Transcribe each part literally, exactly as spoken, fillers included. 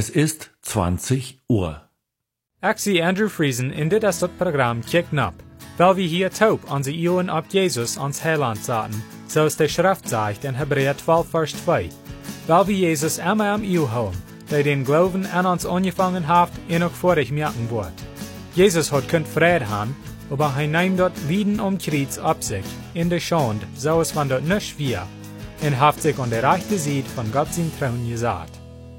Es ist zwanzig Uhr. Ik zie Andrew Friesen in dit is het programma Kijk-Nap, weil wir hier taub onze Ohren op Jesus ons Heiland zaten, zoals de Schrift zegt in Hebräer twaalf vers twee. Weil wir Jesus immer am Ohr haben, der den Glauben an uns angefangen hat en ook vorig merken wird. Jesus hat kunt Frieden haben, aber hij nimmt dort Lieden um Kreuz ab sich, in der Schande, so es von dort nicht wir, und haft sich an der rechten Seite von Gott sein Thron gesagt.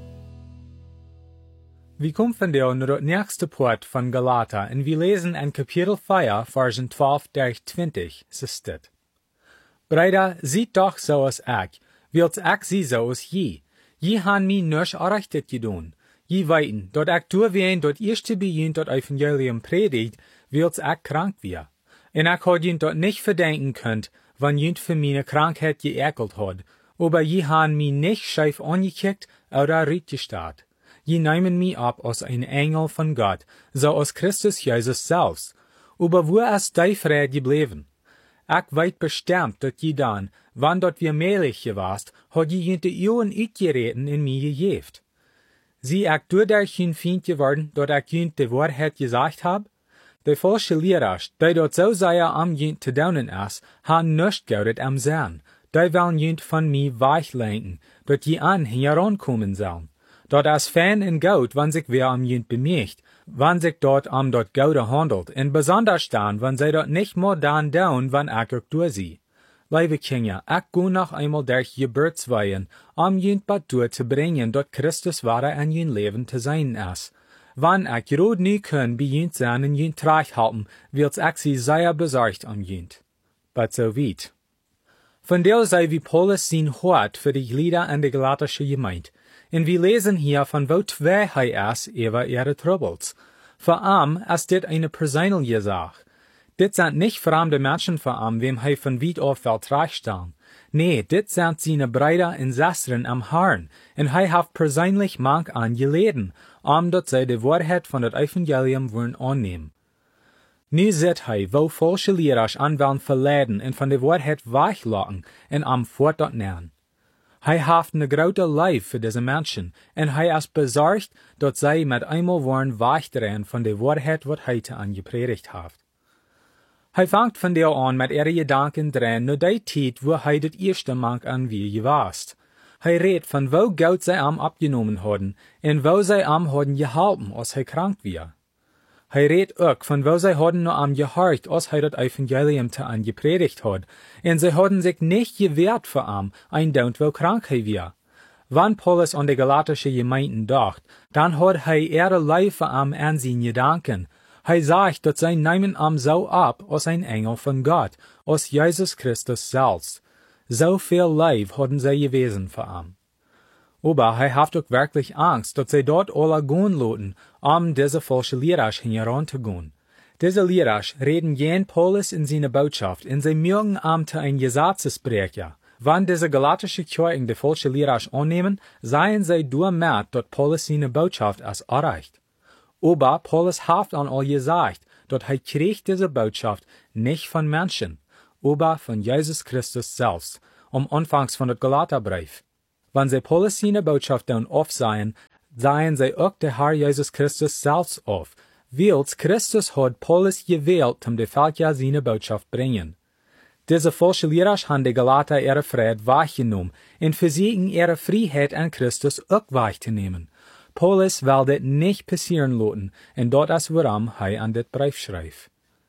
Wir kommen von der nur das nächste Part von Galater und wir lesen in Kapitel vier, Versen twaalf durch twintig, so steht. Brüder, sieht doch so als ich, wilt ich sie so als je. Je han mi nisch errichtet gedun. Je weiten, dort ich durchwehen, dort erste Beginn dort Evangelium predigt, wilt ich krank wir. Und ich had jent dort nicht verdenken könnt, wann jent für meine Krankheit geekelt hat, aber je han mi nicht scheif angekickt oder rietgestaat. Je nehmen mi ab als ein Engel von Gott, so als Christus Jesus selbst. Aber wo ist die Friede geblieben? Ich weit bestimmt, dat je dann, wann dort wir mehlig gewast, hat je jente Ohren uitgereden in mi gejeft. Sie ich dadurch hun Feind geworden, dort ich jent die Wahrheit gesagt hab? Die falsche Lehrers, die dort so sehr am jent te daunen is, han nicht gaudet am Sein. Die wollen jent von mi weichlenken, dort je an herankommen sollen. Dort as fan en goud, wann sich wer am jent bemerkt, wann sich dort am dort goude handelt, en besonders dann, wann sie dort nicht more dan down, wann ich auch durch sie. Liebe Kinder, ich go noch einmal durch Geburtsweihen, am jent bad durch zu bringen, dort Christus wahre an jen Leben zu sein is. Wann ich rot nie können, bei jent sein en jent reich halten, wird's ich sie sehr besorgt am jent. But so weit. Von der sei wie Paulus sein Hort für die Glieder an der Galatische Gemeinde. Und wir lesen hier von wo zwei hei is über ihre Troubles. Vor allem ist dit eine persönliche Sache. Dit sind nicht fremde Menschen vor allem, wem hei von weit auf Weltreich stellen. Nee, dit sind seine Brüder und Schwestern am Herrn, und hei haft persönlich mank angeleden, um dort sei die Wahrheit von das Evangelium wollen annehmen. Nu seht hei, wo falsche Lehrer anwollen verleiden und von der Wahrheit weichlocken und am fort dort nähern. Hij haft ne grote lief für diese Menschen, en hij is besorgt, dat zij met einmal worden weigdrehen von der Wahrheit, wat hij te angepredigt haft. Hij fangt von der an met ihre Gedanken drehen, nur die tijd, wo hij dat eerste mank an wie gewast. Hij redt von wo Gott zij am abgenommen hadden, en wo zij am hadden gehalten, als hij krank war. Hij redt ook von wo zij hadden nur am gehorcht, als hij dat Evangelium te angepredigt had, en zij hadden sich nicht gewehrt vor am, ein daunt wo krank hij war. Wann Paulus an de Galatische Gemeinden dacht, dann had hij ihre Leib vor am an zijn Gedanken. Hij sagt, dat zij nehmen am so ab, als ein Engel von Gott, als Jesus Christus selbst. So viel Leib hadden zij gewesen vor am. Aber hij haft ook wirklich Angst, dat zij dort alle gehen loten, um diese falsche Lehrers heranzugehen. Diese Lehrers reden jen Paulus in seine Botschaft, und sie mögen am te ein Gesetzesbrecher. Wann diese galatische Kirchen die falsche Lehrers annehmen, seien sie durchmerkt, dat Paulus seine Botschaft als erreicht. Aber Paulus haft an all gesagt, dat hij kriegt diese Botschaft nicht von Menschen, aber von Jesus Christus selbst, um anfangs von der Galaterbrief. Wann sie Paulus seine Botschaft dann aufseien, seien sie auch der Herr Jesus Christus selbst auf, weil Christus hat Paulus gewählt, um die Völker seine Botschaft bringen. Diese falsche Lehrer haben die Galater ihre Freiheit wahrgenommen und versuchen ihre Freiheit an Christus auch wahrzunehmen. Paulus will das nicht passieren lassen, und dort ist warum er an das Brief schreibt.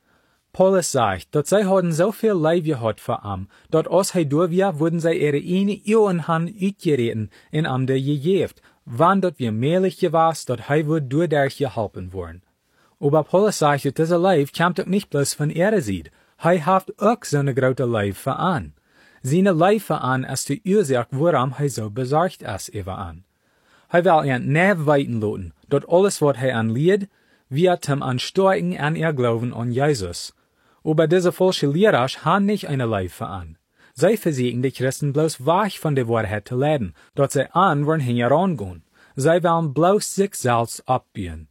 Paulus sagt, dass sie hadden so viel Leid gehabt vor ihm, dass als hij durch war, wurden sie ihre eine Ohren han uitgereden und am der gegeft, wann dort wir mehlig gewast, dass hij wird dadurch geholpen worden. Aber Paulus sagt, dass diese Leid kommt auch nicht bloß von ihrer Seite, hij haft auch so eine große Leid vor an. Seine Leid vor an ist die Ursache, warum hij so besorgt ist über an. Hij will ihn nicht weiten lassen, dass alles, was hij anlied, wird ihm ansteuern an ihr Glauben an Jesus. Aber diese falsche Lehrer haben nicht eine Leife an. Sie versuchen die Christen bloß weich von der Wahrheit zu leiten, dass sie an wollen herangehen. Sie wollen bloß sich selbst abbiegen.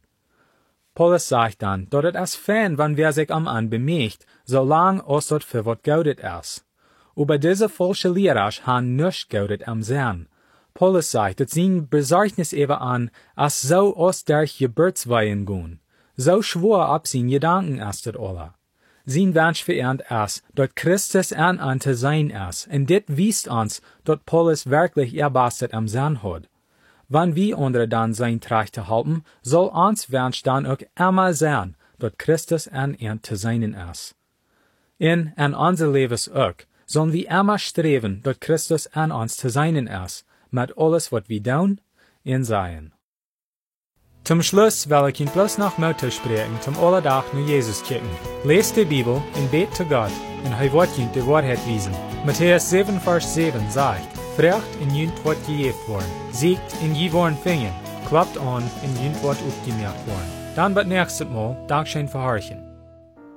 Paulus sagt dann, dass es fein, wenn wer sich am an bemerkt, solange es dort für was gaudet ist. Aber diese falsche Lehrer haben nicht gaudet am Sein. Paulus sagt, dat zijn bezorgnis even an, als so aus der Geburtsweihen gehen. So schwor ab zijn Gedanken erst dat alla. Zijn wens verernt es, dat Christus en an te sein es, en dit wiest ons, dat Paulus wirklich erbastet am Sein hat. Wann wir andere dann sein Trachte halten, soll ons wens dann auch immer sein, dat Christus en en te sein es. In en onze levens ook, sollen wir immer streben, dat Christus en ons te sein es, mit alles wat wir doen en sein. Zum Schluss will ich Ihnen bloß noch Mut sprechen, zum Allerdach nur Jesus kicken. Lest die Bibel und bet zu Gott, und er wird Ihnen die Wahrheit wiesen. Matthäus sieben, Vers sieben sagt, Frecht in Jünt wird gejeft worden, siegt in je worden fingen, klappt an in Jünt wird aufgemerkt worden. Dann wird nächstes Mal Dankeschön verhorchen.